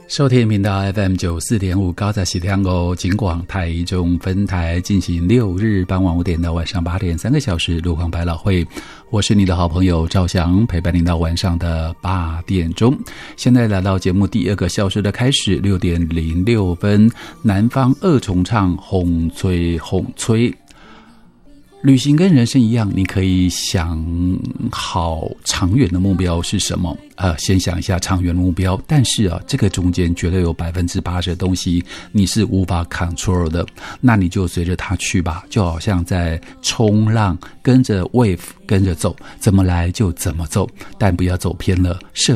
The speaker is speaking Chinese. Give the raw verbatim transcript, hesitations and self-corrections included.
收听频道 F M 九四点五高在喜天哦，警广台中分台进行六日傍晚五点到晚上八点三个小时路况百老汇，我是你的好朋友赵翔，陪伴您到晚上的八点钟。现在来到节目第二个小时的开始，六点零六分，南方二重唱红吹红吹。旅行跟人生一样，你可以想好长远的目标是什么，呃，先想一下长远的目标，但是啊，这个中间绝对有百分之八十的东西你是无法 control 的，那你就随着它去吧，就好像在冲浪，跟着 wave 跟着走，怎么来就怎么走，但不要走偏了，设